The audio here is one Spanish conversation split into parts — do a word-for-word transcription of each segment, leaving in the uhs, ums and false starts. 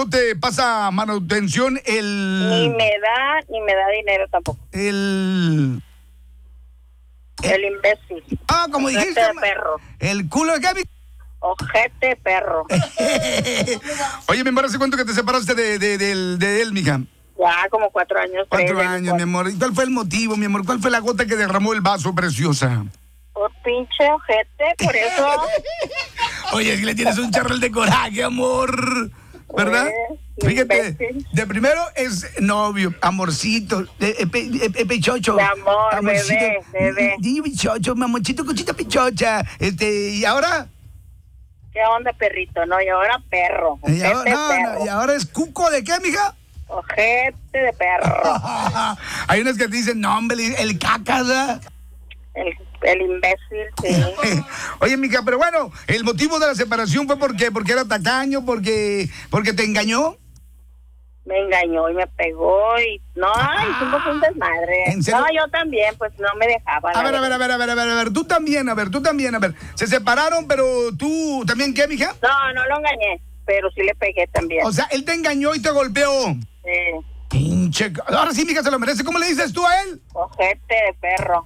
no te pasa manutención el... Ni me da, ni me da dinero tampoco. El... El imbécil. Ah, como Ojete dijiste. de perro. El culo de Gaby. Ojete de perro. Oye, mi amor, ¿hace cuánto que te separaste de, de, de, de él, mija? Ya como cuatro años. Cuatro tres, años, mi amor. ¿Y cuál fue el motivo, mi amor? ¿Cuál fue la gota que derramó el vaso, preciosa? Por pinche ojete, por eso. Oye, si le tienes un charral de coraje, amor. ¿Verdad? Eh, Fíjate, imbécil. de primero es novio, amorcito, eh, eh, pe- eh, eh, pechocho. Mi amor, amorcito, bebé, bebé. Niño pechocho, mamorcito, cochita pechocha. Este, y ahora, ¿Qué onda, perrito? No, y ahora perro. y Ojete ahora, de no, perro. no, y ahora es cuco de qué, mija? Ojete de perro. Hay unas que te dicen, no, hombre, el caca, ¿verdad? El, el imbécil, sí. Oye, mija, pero bueno, el motivo de la separación fue porque, porque era tacaño, porque, porque te engañó. Me engañó y me pegó y no, ay, hicimos un desmadre. ¿En serio? No, yo también, pues no me dejaba. A la ver, a ver, verdad. a ver, a ver, a ver, a ver, tú también, a ver, tú también, a ver. Se separaron, pero tú también, ¿qué, mija? No, no lo engañé, pero sí le pegué también. O sea, él te engañó y te golpeó. Sí. Pinche. ca- Ahora sí, mija, se lo merece. ¿Cómo le dices tú a él? Ojete de perro.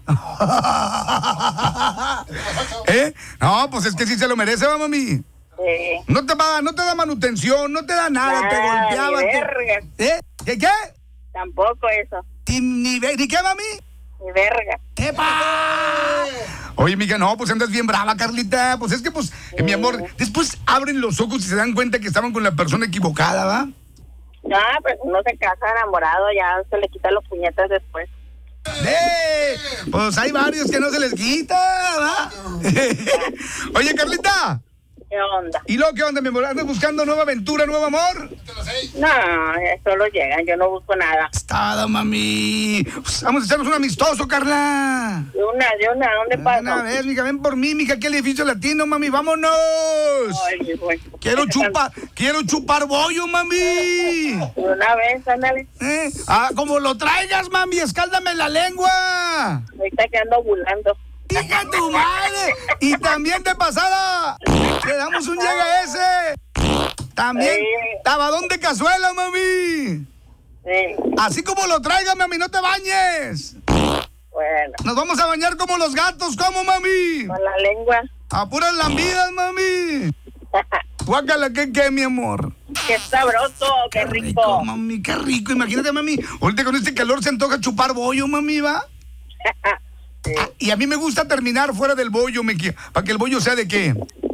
¿Eh? No, pues es que sí se lo merece, va, mami. Sí. No te va, no te da manutención, no te da nada, te Nada, golpeaba. ni te- verga. ¿Eh? ¿Qué, qué? Tampoco eso. ¿Ni, ni, ve- ni qué, mami? Ni verga. ¡Epa! Oye, mija, no, pues andas bien brava, Carlita. Pues es que, pues, eh, mi amor, después abren los ojos y se dan cuenta que estaban con la persona equivocada, ¿va? No, pues uno se casa enamorado, ya se le quita los puñetas después. ¡Eh! Pues hay varios que no se les quita, ¿va? Oye, Carlita. ¿Qué onda? ¿Y luego qué onda, mi amor? ¿Andas buscando nueva aventura, nuevo amor? No, eh, solo llegan, yo no busco nada. Estada, mami. Pues, vamos a echarnos un amistoso, Carla. De una, de una, ¿dónde Una pasa? vez, mija, ven por mí, mija, aquí al edificio latino, mami, vámonos. Ay, güey. Quiero chupar, quiero chupar bollo, mami. De una vez, ándale. ¿Eh? Ah, como lo traigas, mami, escáldame la lengua. Ahorita que ando bulando. ¡Hija de tu madre! Y también de pasada, le damos un llega ese. También, Sí. tabadón de cazuela, mami. Sí, Así como lo traigas, mami, no te bañes. bueno. Nos vamos a bañar como los gatos, ¿cómo, mami? Con la lengua. A puras lambidas, mami. Guácala, ¿qué, qué, mi amor? Qué sabroso, qué rico. mami, qué rico. Imagínate, mami, ahorita con este calor se antoja chupar bollo, mami, ¿va? Sí. Ah, y a mí me gusta terminar fuera del bollo, me para que el bollo sea de qué.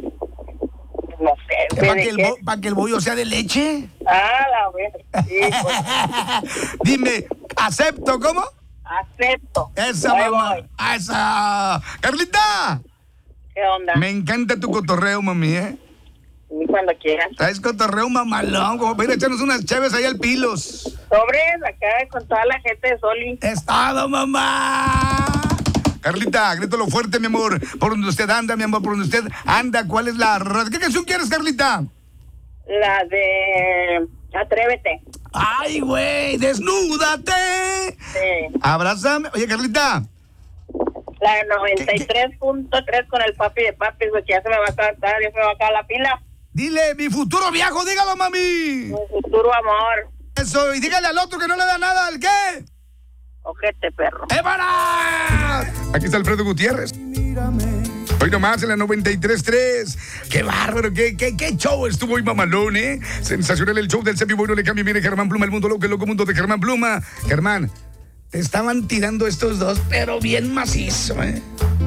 No sé, ¿Para ¿de que, el qué? bo- pa' que el bollo sea de leche? Ah, la vez. Sí, pues, Dime, ¿acepto cómo? acepto. Esa, Ahí mamá. voy. Ah, esa. Carlita, ¿Qué onda? me encanta tu cotorreo, mami, ¿eh? Y cuando quieras. Traes cotorreo mamalón, como para ir a echarnos unas chaves ahí al Pilos. Sobres, acá con toda la gente de Soli. ¡Estado, mamá! Carlita, grítalo fuerte, mi amor. Por donde usted anda, mi amor, por donde usted anda. ¿Cuál es la ra- ¿Qué canción quieres, Carlita? La de Atrévete. ¡Ay, güey! ¡Desnúdate! Sí. Abrázame. Oye, Carlita. La de noventa y tres punto tres con el papi de papi, güey, que ya se me va a acabar, ya se me va a acabar la pila. Dile, mi futuro viejo, dígalo, mami. Mi futuro amor. Eso, y dígale al otro que no le da nada, ¿al qué? Ojete, perro. ¡Ébara! Aquí está Alfredo Gutiérrez. Hoy nomás en la noventa y tres punto tres. ¡Qué bárbaro! Qué, qué, ¡Qué show estuvo hoy, mamalón, eh! Sensacional el show del Semi Bueno. Le cambia, viene Germán Pluma, el mundo loco, el loco mundo de Germán Pluma. Germán, te estaban tirando estos dos, pero bien macizo, ¿eh?